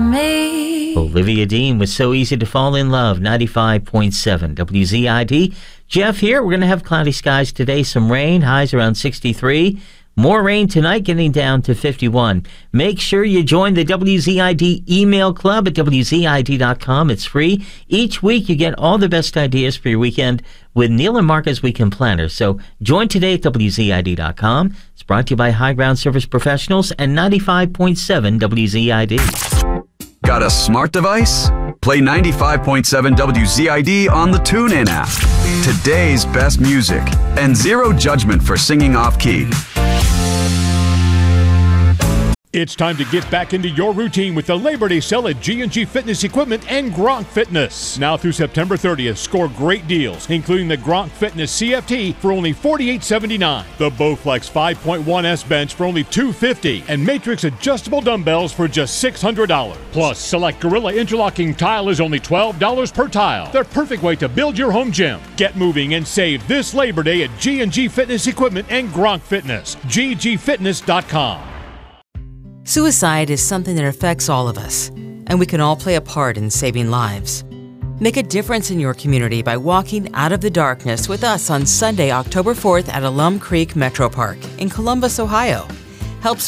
me. Olivia Dean was So Easy to Fall in Love, 95.7 WZID. Jeff here. We're going to have cloudy skies today, some rain, highs around 63. More rain tonight, getting down to 51. Make sure you join the WZID email club at WZID.com. It's free. Each week you get all the best ideas for your weekend with Neil and Mark as Weekend Planners. So join today at WZID.com. It's brought to you by High Ground Service Professionals and 95.7 WZID. Got a smart device? Play 95.7 WZID on the TuneIn app. Today's best music and zero judgment for singing off-key. It's time to get back into your routine with the Labor Day sale at G&G Fitness Equipment and Gronk Fitness. Now through September 30th, score great deals, including the Gronk Fitness CFT for only $48.79, the Bowflex 5.1S bench for only $250, and Matrix adjustable dumbbells for just $600. Plus, select Gorilla interlocking tile is only $12 per tile. The perfect way to build your home gym. Get moving and save this Labor Day at G&G Fitness Equipment and Gronk Fitness. ggfitness.com. Suicide is something that affects all of us, and we can all play a part in saving lives. Make a difference in your community by walking out of the darkness with us on Sunday, October 4th at Alum Creek Metro Park in Columbus, Ohio. Help